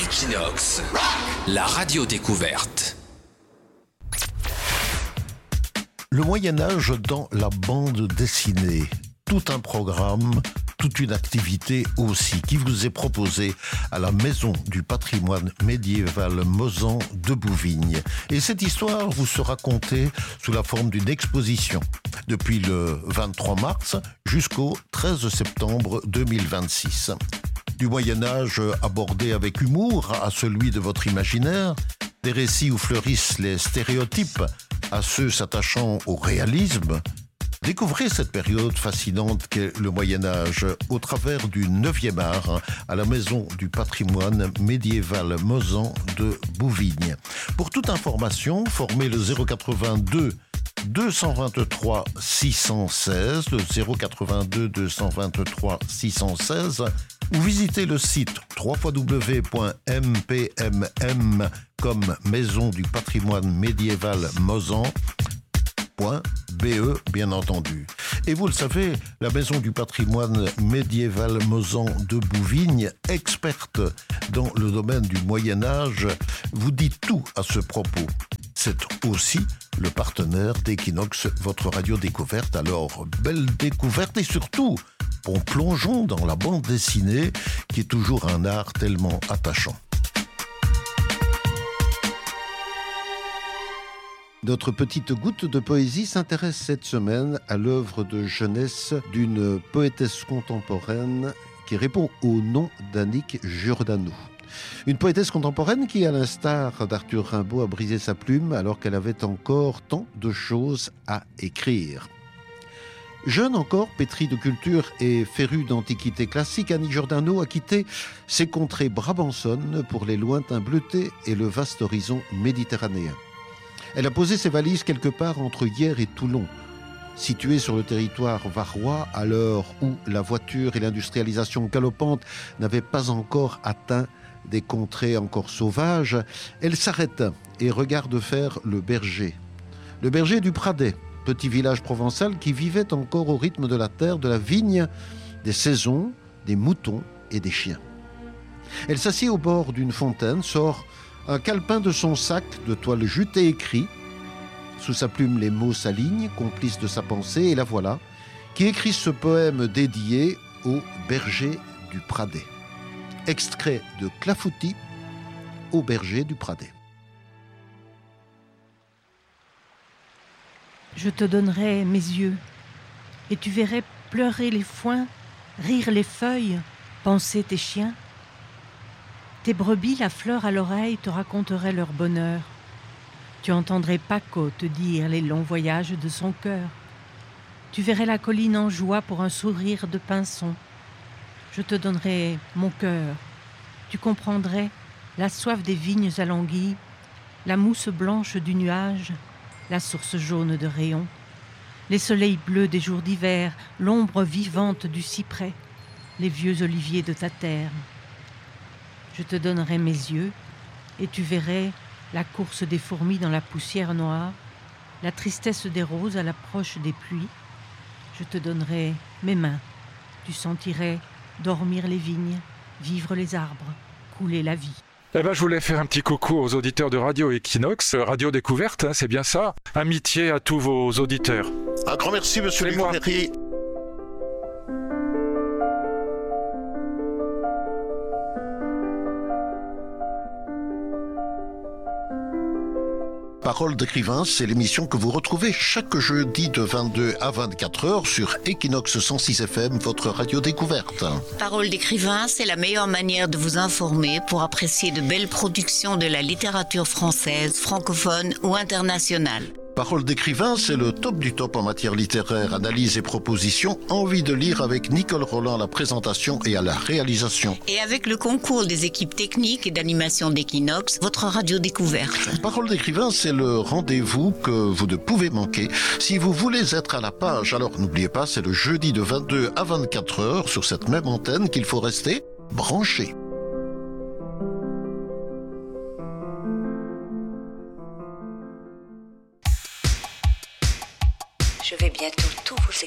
Equinox, la radio découverte. Le Moyen-Âge dans la bande dessinée. Tout un programme, toute une activité aussi qui vous est proposée à la Maison du patrimoine médiéval Mozan de Bouvignes. Et cette histoire vous sera contée sous la forme d'une exposition depuis le 23 mars jusqu'au 13 septembre 2026. Du Moyen-Âge abordé avec humour à celui de votre imaginaire, des récits où fleurissent les stéréotypes à ceux s'attachant au réalisme. Découvrez cette période fascinante qu'est le Moyen-Âge au travers du 9e art à la Maison du patrimoine médiéval Mozan de Bouvignes. Pour toute information, formez le 082 223 616, le 082 223 616, ou visitez le site www.mpmm comme Maison du patrimoine médiéval Mozan.be, bien entendu. Et vous le savez, la Maison du patrimoine médiéval Mozan de Bouvignes, experte dans le domaine du Moyen-Âge, vous dit tout à ce propos. C'est aussi le partenaire d'Equinox, votre radio découverte. Alors, belle découverte et surtout, plongeons dans la bande dessinée qui est toujours un art tellement attachant. Notre petite goutte de poésie s'intéresse cette semaine à l'œuvre de jeunesse d'une poétesse contemporaine qui répond au nom d'Annick Giordano. Une poétesse contemporaine qui, à l'instar d'Arthur Rimbaud, a brisé sa plume alors qu'elle avait encore tant de choses à écrire. Jeune encore, pétrie de culture et férue d'antiquité classique, Annick Giordano a quitté ses contrées brabançonnes pour les lointains bleutés et le vaste horizon méditerranéen. Elle a posé ses valises quelque part entre Hyères et Toulon, située sur le territoire varois à l'heure où la voiture et l'industrialisation galopante n'avaient pas encore atteint des contrées encore sauvages. Elle s'arrête et regarde faire le berger du Pradet, petit village provençal qui vivait encore au rythme de la terre, de la vigne, des saisons, des moutons et des chiens. Elle s'assied au bord d'une fontaine, sort un calepin de son sac de toile jute et écrit. Sous sa plume, les mots s'alignent, complices de sa pensée, et la voilà, qui écrit ce poème dédié au berger du Pradet. Extrait de Clafoutis, au berger du Pradet. Je te donnerai mes yeux, et tu verrais pleurer les foins, rire les feuilles, penser tes chiens. Tes brebis, la fleur à l'oreille, te raconteraient leur bonheur. Tu entendrais Paco te dire les longs voyages de son cœur. Tu verrais la colline en joie pour un sourire de pinson. Je te donnerai mon cœur. Tu comprendrais la soif des vignes à l'anguille, la mousse blanche du nuage, la source jaune de rayons, les soleils bleus des jours d'hiver, l'ombre vivante du cyprès, les vieux oliviers de ta terre. Je te donnerai mes yeux, et tu verrais la course des fourmis dans la poussière noire, la tristesse des roses à l'approche des pluies. Je te donnerai mes mains, tu sentirais dormir les vignes, vivre les arbres, couler la vie. Eh ben, je voulais faire un petit coucou aux auditeurs de Radio Equinox, Radio Découverte, hein, c'est bien ça. Amitié à tous vos auditeurs. Un grand merci, monsieur Luc-Henri. Parole d'écrivain, c'est l'émission que vous retrouvez chaque jeudi de 22 à 24 heures sur Equinox 106 FM, votre radio découverte. Parole d'écrivain, c'est la meilleure manière de vous informer pour apprécier de belles productions de la littérature française, francophone ou internationale. Parole d'écrivain, c'est le top du top en matière littéraire, analyse et proposition. Envie de lire avec Nicole Roland à la présentation et à la réalisation. Et avec le concours des équipes techniques et d'animation d'Equinox, votre radio découverte. Parole d'écrivain, c'est le rendez-vous que vous ne pouvez manquer. Si vous voulez être à la page, alors n'oubliez pas, c'est le jeudi de 22 à 24 heures sur cette même antenne qu'il faut rester branché. Je vais bientôt tout vous expliquer.